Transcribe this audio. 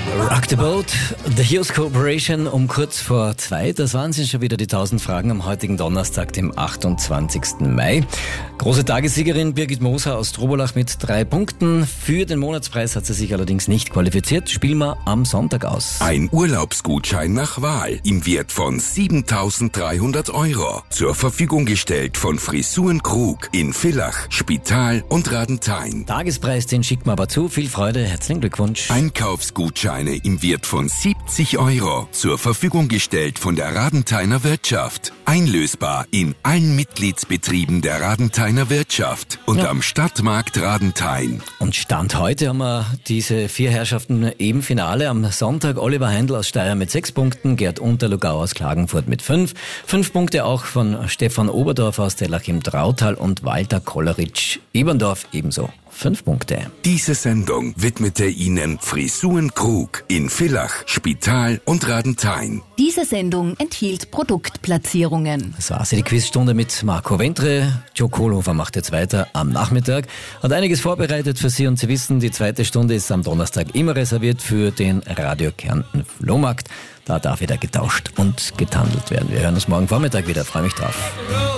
Rock the Boat, The Hughes Corporation um kurz vor 2. Das waren sie schon wieder, die 1000 Fragen am heutigen Donnerstag, dem 28. Mai. Große Tagessiegerin Birgit Moser aus Trobolach mit 3 Punkten. Für den Monatspreis hat sie sich allerdings nicht qualifiziert. Spielen wir am Sonntag aus. Ein Urlaubsgutschein nach Wahl im Wert von 7.300 €. Zur Verfügung gestellt von Frisuren Krug in Villach, Spital und Radenthein. Tagespreis, den schickt man aber zu. Viel Freude, herzlichen Glückwunsch. Einkaufsgutscheine im Wert von 70 €. Zur Verfügung gestellt von der Radentheiner Wirtschaft. Einlösbar in allen Mitgliedsbetrieben der Radentheiner Wirtschaft und am Stadtmarkt Radenthein. Und Stand heute haben wir diese 4 Herrschaften im Finale. Am Sonntag Oliver Heindl aus Steyr mit 6 Punkten, Gerd Unterlugau aus Klagenfurt mit 5. 5 Punkte auch von Stefan Oberdorf aus Tellach im Trautal und Walter Kolleritsch Eberndorf ebenso. 5 Punkte. Diese Sendung widmete Ihnen Frisuren Krug in Villach, Spital und Radenthein. Diese Sendung enthielt Produktplatzierungen. Das war die Quizstunde mit Marco Ventre. Joe Kohlhofer macht jetzt weiter am Nachmittag. Hat einiges vorbereitet für Sie und Sie wissen, die zweite Stunde ist am Donnerstag immer reserviert für den Radio Kärnten Flohmarkt. Da darf wieder getauscht und getandelt werden. Wir hören uns morgen Vormittag wieder. Freue mich drauf.